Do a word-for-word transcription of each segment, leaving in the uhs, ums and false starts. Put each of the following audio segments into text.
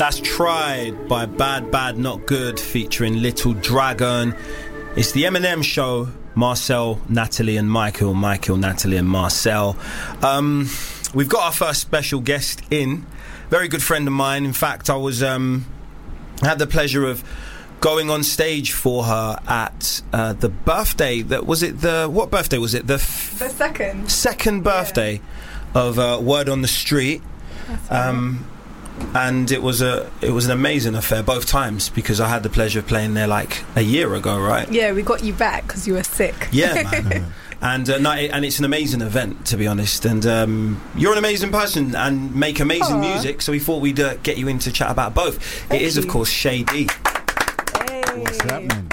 That's Tried by Bad Bad Not Good featuring Little Dragon. It's the Eminem Show. Marcel, Natalie and Michael. Michael, Natalie and Marcel. Um, we've got our first special guest in. Very good friend of mine. In fact, I was um, had the pleasure of going on stage for her at uh, the birthday. That was it. The what birthday was it? The f- the second second birthday yeah. of uh, Word on the Street. Um, and it was a it was an amazing affair both times, because I had the pleasure of playing there like a year ago, right? Yeah, we got you back because you were sick. Yeah, man. And uh, no, it, and it's an amazing event, to be honest. And um, you're an amazing person and make amazing Aww. music. So we thought we'd uh, get you in to chat about both. Thank it is, you. of course, Shady. Hey. What's happening?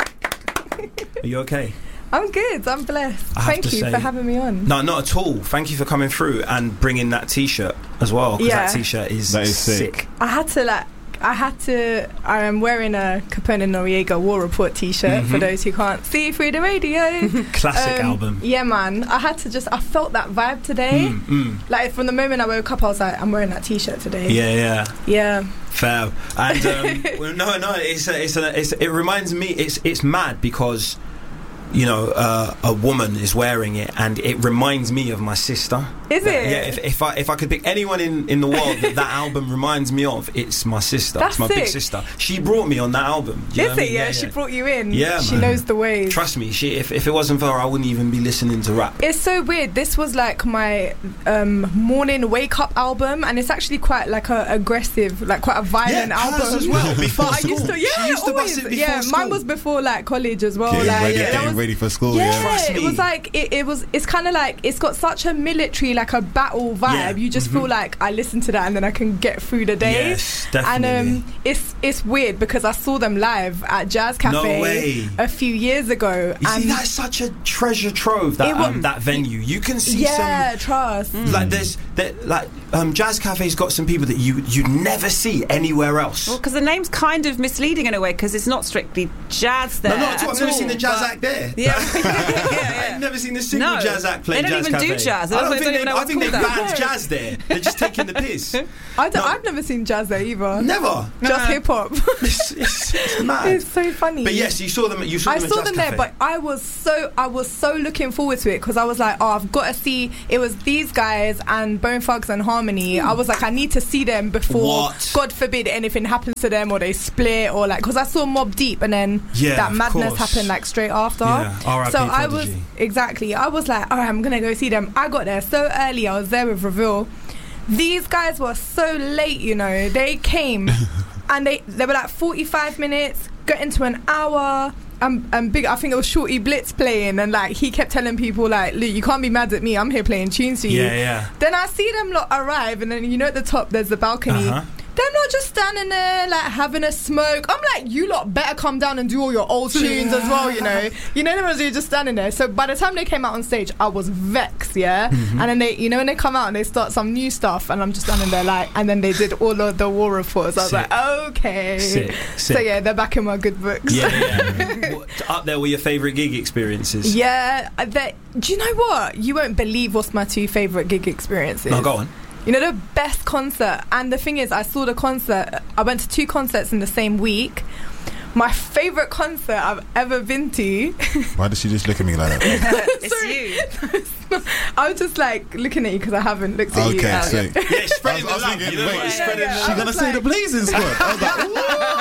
Are you okay? I'm good. I'm blessed. I have Thank to you say, for having me on. No, not at all. Thank you for coming through and bringing that T-shirt as well. Because yeah. that T-shirt is, that is sick. sick. I had to like. I had to. I am wearing a Capone and Noriega War Report T-shirt mm-hmm. for those who can't see through the radio. Classic um, album. Yeah, man. I had to just. I felt that vibe today. Mm, mm. Like from the moment I woke up, I was like, I'm wearing that T-shirt today. Yeah, yeah, yeah. Fair. And um, well, no, no. It's a, it's, a, it's a, it reminds me. It's it's mad because, you know, uh, a woman is wearing it, and it reminds me of my sister. Is that, it? Yeah. If, if I if I could pick anyone in, in the world that that album reminds me of, it's my sister. That's it's my sick. big sister. She brought me on that album. Do you know Is what I it? mean? Yeah, yeah, she yeah. brought you in. Yeah, she man. knows the ways. Trust me. She if if it wasn't for her, I wouldn't even be listening to rap. It's so weird. This was like my um, morning wake up album, and it's actually quite like a aggressive, like quite a violent yeah, album. hers as well. Before But I school. used to, yeah, she used to always, bust it before yeah. school. Mine was before like college as well. Getting like, ready, yeah, getting was, ready for school. Yeah, Yeah, Trust it me. was like it, it was. It's kind of like it's got such a military, like a battle vibe. Yeah. You just mm-hmm. feel like I listen to that and then I can get through the day. Yes, definitely. And um, it's it's weird because I saw them live at Jazz Cafe No way. a few years ago. You and see, that's such a treasure trove. That It wa- um, that venue. You can see yeah, some. trust. Like there's there, like um, Jazz Cafe's got some people that you you never see anywhere else. Well, because the name's kind of misleading in a way, because it's not strictly jazz there. No, not at all. I've never seen the jazz but- act there. Yeah, yeah, yeah. I've never seen a single No, jazz act play they don't Jazz even Cafe. do jazz. I don't They think don't they. even know I what's think they called that. banned jazz there. They're just taking the piss. I don't, No. I've never seen jazz there either. Never. Just hip hop. It's, it's, it's mad. It's so funny. But yes, you saw them. You saw I them. saw at Jazz them Cafe. there, but I was so I was so looking forward to it because I was like, oh, I've got to see. It was these guys and Bone Thugs and Harmony. I was like, I need to see them before, What? God forbid, anything happens to them or they split or like, because I saw Mobb Deep and then Yeah, that of madness course. happened like straight after. Yeah, R I P so I was Prodigy. exactly. I was like, all right, I'm gonna go see them. I got there so early. I was there with Reveal. These guys were so late, you know. They came and they they were like forty-five minutes, got into an hour. And, and big, I think it was Shorty Blitz playing, and like he kept telling people like, "Look, you can't be mad at me. I'm here playing tunes for you." Yeah, yeah. Then I see them lot arrive, and then you know at the top there's the balcony. Uh-huh. They're not just standing there like having a smoke. I'm like, you lot better come down and do all your old tunes as well, you know. You know, they're just standing there. So by the time they came out on stage, I was vexed, yeah. Mm-hmm. And then they, you know, when they come out and they start some new stuff, and I'm just standing there like, and then they did all of the War Reports. I was Sick. like, okay. Sick, So sick. yeah, they're back in my good books. Yeah, yeah. What, up there with your favourite gig experiences? Yeah, uh, that, do you know what? You won't believe what's my two favourite gig experiences. No, go on. You know, the best concert, and the thing is, I saw the concert, I went to two concerts in the same week. My favourite concert I've ever been to. Why does she just look at me like that? It's you. I was just like looking at you because I haven't looked at Okay, you. sick. Yeah, spreading I was- the I was love. thinking, You know wait, what? yeah, Spreading yeah. the She love. gonna was say like- the Blazing Squad. I was like,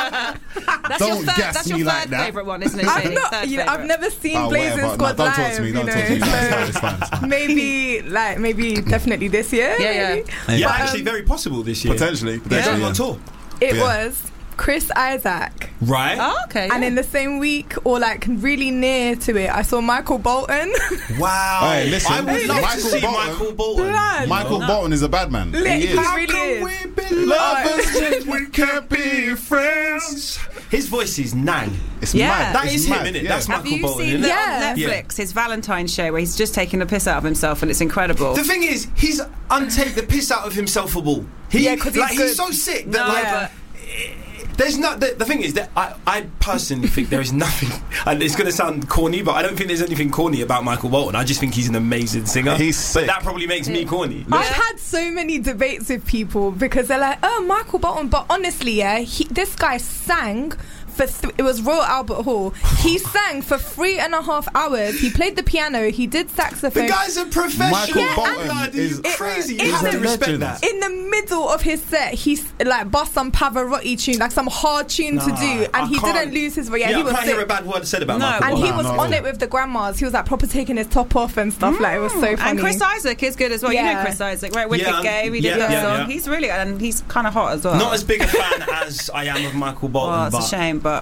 what? That's Don't your third, gas that's me your like third that. favourite one, isn't it? I've Shady? not, Third you know, I've favourite. never seen Oh, Blazing whatever. Squad No, don't live. talk to me. You Don't know, talk to me. No, it's fine, so it's fine, it's fine. maybe, like, maybe definitely this year. Yeah, yeah. maybe. Yeah, But, actually, um, very possible this year. Potentially. They're potentially going on yeah. tour. It Yeah. was Chris Isaac. Right? Oh, okay. And yeah. in the same week, or like really near to it, I saw Michael Bolton. Wow. Hey, listen, I would love Michael to see Bolton- Michael Bolton. Blood. Michael No. Bolton is a bad man. Lit- He he is. really is. we be lovers if we can't be friends? His voice is nang. It's Yeah. mad. That It's is him, mad. innit? Yeah. That's Have Michael you Bolton, seen innit? the, Yeah. on Netflix, his Valentine's show, where he's just taking the piss out of himself, and it's incredible. The thing is, he's untake the piss out of himself a ball. He, Yeah, 'cause he's like, he's good. so sick that No, like but there's not. The, the thing is that I, I personally think there is nothing. And it's going to sound corny, but I don't think there's anything corny about Michael Bolton. I just think he's an amazing singer. He's sick. But that probably makes me corny. I've had so many debates with people because they're like, "Oh, Michael Bolton," but honestly, yeah, he, this guy sang. For th- it was Royal Albert Hall. He sang for three and a half hours. He played the piano. He did saxophone. The guy's a professional. Michael Yeah, Bolton Blood, is he's crazy. it- You have it's to a respect legend. that. In the middle of his set, he s- like bust some Pavarotti tune, like some hard tune to Nah, do, and I he can't- didn't lose his voice. Yeah, Yeah, he I was can't hear a sick. bad word said about No. Michael And Bolton. he no, was no. on it with the grandmas. He was like proper taking his top off and stuff. Like it was so funny. And Chris Isaac is good as well. You Yeah. know Chris Isaac, right? Wicked Yeah, Game. He did yeah, that yeah, song. yeah. He's really, and he's kind of hot as well. Not as big a fan as I am of Michael Bolton. Well, it's but a shame, but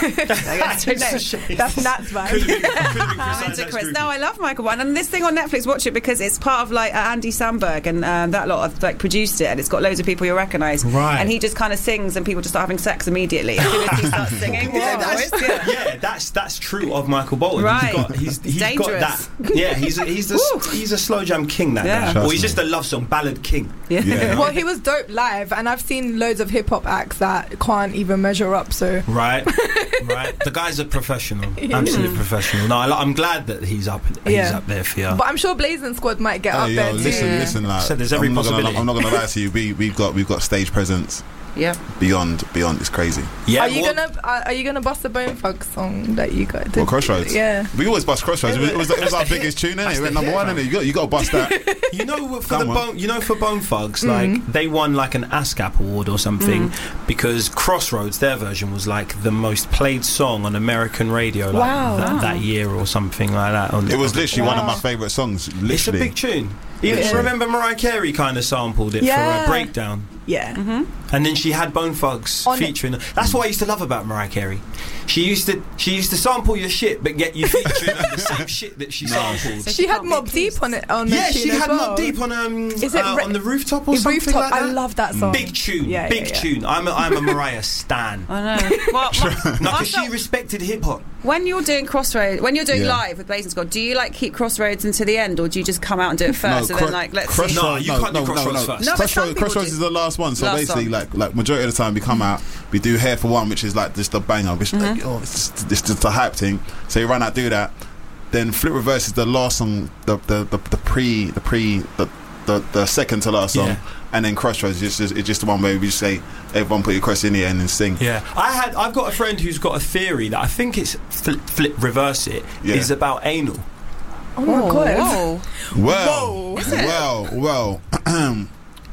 It's a shame. That's Nat's vibe. Could've been- could've been Chris I'm Isaac, into that's Chris. true. No, I love Michael Bolton, and this thing on Netflix, watch it because it's part of like uh, Andy Samberg and um, that lot of like produced it, and it's got loads of people you'll recognise. Right. And he just kind of sings, and people just start having sex immediately as soon as he starts singing. Yeah, Wow. that's, Yeah. yeah, that's that's true of Michael Bolton. Right. He's got he's, he's got Dangerous. that. Yeah, he's a, he's a, he's a slow jam king. That Yeah. guy. Trust Or he's me. just a love song ballad king. Yeah. Yeah. Well, he was dope live, and I've seen loads of hip hop acts that can't even measure up. So Right, right. The guy's a professional, absolute professional. No, I, I'm glad that he's up. He's Yeah. up there for you. but I'm sure Blazing Squad might get Hey, up yo, there listen, too. listen, like, Said there's every I'm not gonna, possibility. I'm not gonna lie to you. We we've got we've got stage presence Yeah. beyond beyond. It's crazy. Yeah, are you well, gonna are, are you gonna bust the Bone Thugs song that you got? Well, Crossroads. Yeah. We always bust Crossroads. It was, it was, it was our That's the biggest hit. tune, innit? That's It went the number hit, one, man. innit? You got you got to bust that. You know, for the Come on. bone, you know, for Bone Thugs, like they won like an ASCAP award or something because Crossroads, their version was like the most played song on American radio, like Wow. that, Wow. that year or something like that. On It was literally one of Wow. my favourite songs. It's a Literally, big tune. Even Yeah. remember Mariah Carey kind of sampled it Yeah. for a breakdown. Yeah. And then she had Bone Thugs On it. featuring. That's what I used to love about Mariah Carey. She used to she used to sample your shit, but get you featuring on the same shit that she sampled. She had can't Mob be Deep on it. On Yeah, the she tune as had well. Mob Deep on um Is it uh, Re- on the rooftop or It's something Rooftop. like that. I love that song. Big tune, Yeah, big yeah, yeah. tune. I'm a, I'm a Mariah stan. I know. Well, well, No, I because she felt- respected hip hop. when you're doing Crossroads, when you're doing Yeah. live with Blazing Squad, do you like keep Crossroads until the end, or do you just come out and do it first and Cro- then like let's see? Crossroads- No, you can't do Crossroads first. No, but some Crossroads, people Crossroads do. is the last one. So Last basically, song. like like majority of the time we come out, we do Hair for One, which is like just a banger. Which Mm-hmm. like, oh, it's just, it's just a hype thing. So you run out, do that. Then Flip Reverse is the last song, the the the, the pre the pre the, the the second to last song, Yeah. and then Crossroads is just it's just the one where we just say everyone put your cross in the end and sing. Yeah, I had. I've got a friend who's got a theory that I think it's flip, flip reverse it Yeah. is about anal. Oh my god. Whoa. Well, Whoa. well, well.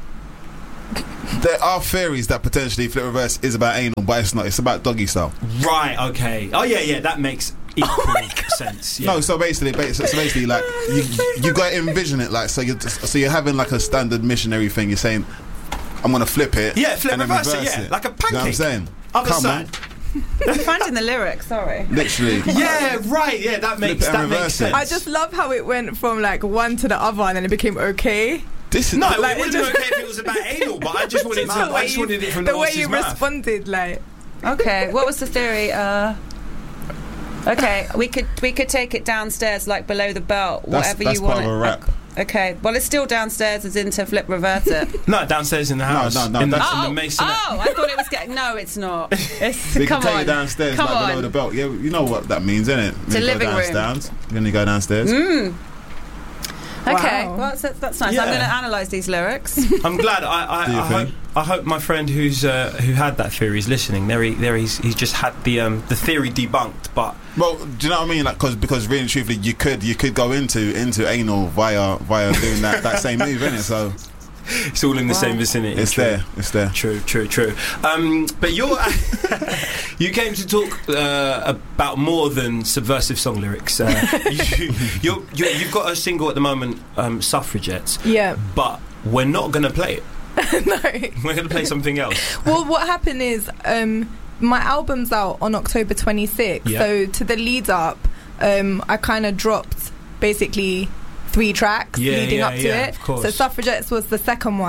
There are theories that potentially Flip Reverse is about anal, but it's not. It's about doggy style. Right. Okay. Oh yeah, yeah. That makes equal sense. Yeah. No, so basically, ba- so basically, like you, you got to envision it, like so. You so you're having like a standard missionary thing. You're saying, "I'm gonna flip it." Yeah, flip and then reverse it, yeah, like a You know what I'm pancake. saying? Other Come side. on, Finding the lyrics, sorry. literally. Yeah. Right. Yeah. That makes it and that makes reverse it. sense. I just love how it went from like one to the other and then it became okay. This is No, Like, it it wouldn't just- be okay if it was about anal, but I just wanted to. The I way just you- wanted it from the the way horse's you mouth. responded, like Okay, what was the theory? Uh, okay, we could we could take it downstairs, like below the belt, That's- whatever that's you part want. of a rap. Okay, well, it's still downstairs, as into flip reverse it. No, downstairs in the house. no, no, in, the, that's- in the oh, masonette. oh, I thought it was getting. No, it's not. It's, They come can take on, you downstairs, come like on. below the belt. Yeah, you know what that means, innit? It's a living room. downstairs. Then you go downstairs. Mm. Okay, Wow. well that's, that's nice. Yeah. I'm going to analyse these lyrics. I'm glad. I, I, Do your I hope. thing. I hope my friend who's uh, who had that theory is listening. There, he, there he's he's just had the um, the theory debunked. But Well, do you know what I mean? Like, cause, because really, and truthfully, you could you could go into into anal via via doing that, that same move, innit? So it's all in the Wow. same vicinity. it's True. there, it's there. True, true, true. Um, but you're you came to talk uh, about more than subversive song lyrics. Uh, you, you're, you're, you've got a single at the moment, um, Suffragettes, yeah. but we're not going to play it. No. We're going to play something else. Well, what happened is um, my album's out on October twenty-sixth. Yeah. So to the lead up, um, I kind of dropped basically three tracks Yeah, leading yeah, up to yeah, it. of course. So Suffragettes was the second one,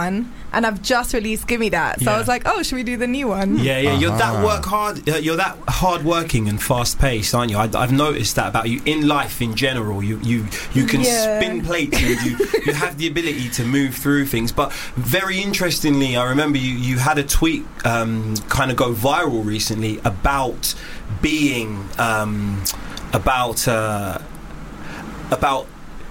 and I've just released Gimme That. So Yeah. I was like, oh, should we do the new one? Yeah, yeah, you're that Uh-huh. work hard. Uh, you're that hard working and fast paced, aren't you? I, I've noticed that about you in life in general. You you you can Yeah. spin plates and you you have the ability to move through things. But very interestingly, I remember you you had a tweet um, kind of go viral recently about being um, about uh, about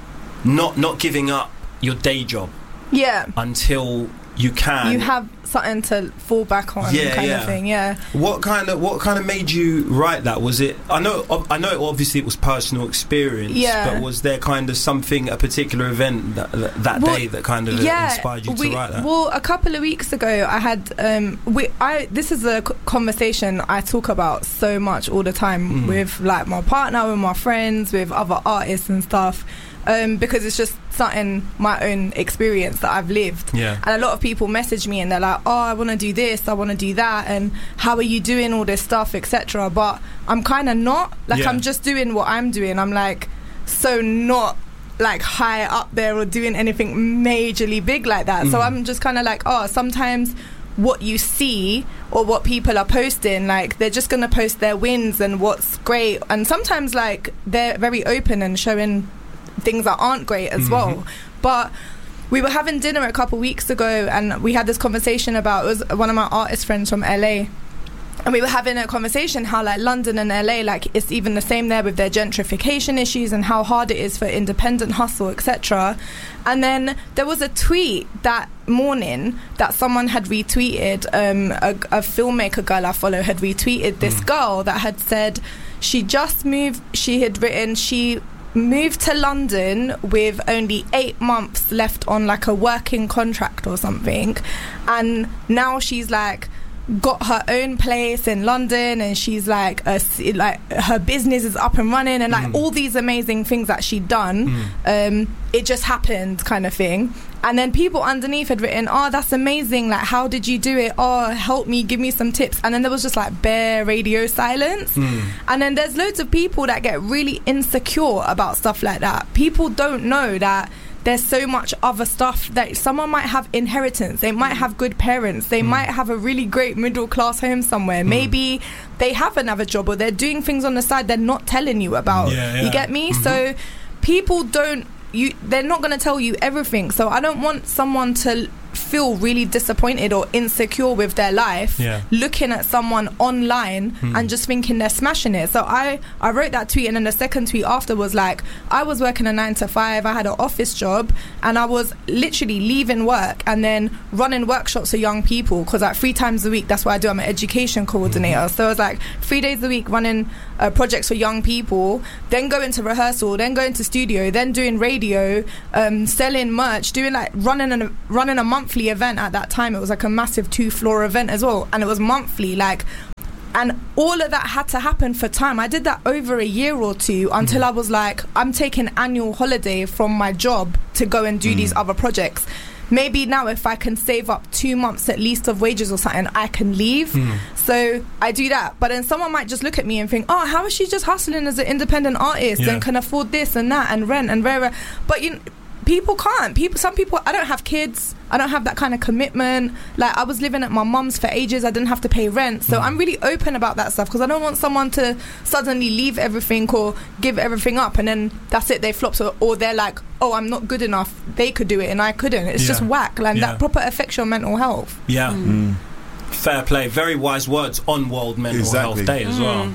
not not giving up your day job Yeah. until you can. You have something to fall back on, Yeah, kind yeah. of thing. Yeah. What kind of what kind of made you write that? Was it? I know. I know. Obviously, it was personal experience. Yeah. But was there kind of something, a particular event that that, that Well, day that kind of yeah, inspired you to we, write that? Well, a couple of weeks ago, I had um, we. I this is a c- conversation I talk about so much all the time Mm. with like my partner, with my friends, with other artists and stuff. Um, because it's just something, my own experience that I've lived. Yeah. And a lot of people message me and they're like, oh, I want to do this, I want to do that, and how are you doing all this stuff, et cetera. But I'm kind of not. Like, Yeah. I'm just doing what I'm doing. I'm like, so not like high up there or doing anything majorly big like that. So Mm. I'm just kind of like, oh, sometimes what you see or what people are posting, like they're just going to post their wins and what's great. And sometimes like they're very open and showing things that aren't great as Mhm. well. But we were having dinner a couple weeks ago and we had this conversation about, it was one of my artist friends from L A, and we were having a conversation how like London and L A, like it's even the same there with their gentrification issues and how hard it is for independent hustle, et cetera. And then there was a tweet that morning that someone had retweeted, um, a, a filmmaker girl I follow had retweeted this Mm. girl that had said she just moved, she had written she moved to London with only eight months left on like a working contract or something, and now she's like got her own place in London and she's like a, like her business is up and running and like Mm. all these amazing things that she'd done. Mm. Um, it just happened kind of thing. And then people underneath had written, oh, that's amazing, like how did you do it, oh, help me, give me some tips. And then there was just like bare radio silence. Mm. And then there's loads of people that get really insecure about stuff like that. People don't know that there's so much other stuff, that someone might have inheritance, they might have good parents, they Mm. might have a really great middle class home somewhere, Mm. maybe they have another job or they're doing things on the side they're not telling you about. Yeah, yeah. You get me? Mhm. So people don't, you they're not going to tell you everything. So I don't want someone to feel really disappointed or insecure with their life, Yeah. looking at someone online Hmm. and just thinking they're smashing it. So I I wrote that tweet, and then the second tweet after was like, I was working a nine to five, I had an office job, and I was literally leaving work and then running workshops for young people, because like three times a week, that's what I do, I'm an education coordinator. So it was like three days a week running uh, projects for young people, then going to rehearsal, then going to studio, then doing radio, um, selling merch, doing like running a running a monthly event. At that time it was like a massive two floor event as well, and it was monthly, like, and all of that had to happen for time. I did that over a year or two until Mm. I was like, I'm taking annual holiday from my job to go and do Mm. these other projects. Maybe now if I can save up two months at least of wages or something, I can leave. Mm. So I do that. But then someone might just look at me and think, oh, how is she just hustling as an independent artist Yeah. and can afford this and that and rent and rare. But you people can't. People, some people, I don't have kids. I don't have that kind of commitment. Like, I was living at my mum's for ages. I didn't have to pay rent. So Mm. I'm really open about that stuff, because I don't want someone to suddenly leave everything or give everything up and then that's it, they flop. So, or they're like, oh, I'm not good enough, they could do it and I couldn't. It's Yeah. just whack. Like, Yeah. that proper affects your mental health. Yeah. Mm. Fair play. Very wise words on World Mental Exactly. Health Day as well.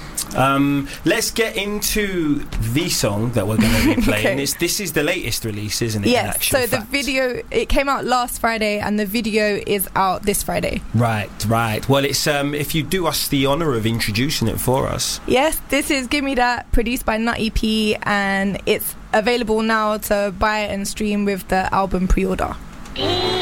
Um, let's get into the song that we're going to be playing. Okay. It's, this is the latest release, isn't it? in Yes, actual so the fact? video, it came out last Friday and the video is out this Friday. Right, right. Well, it's um, if you do us the honour of introducing it for us. Yes, this is Gimme That, produced by Nutty P, and it's available now to buy and stream with the album pre-order.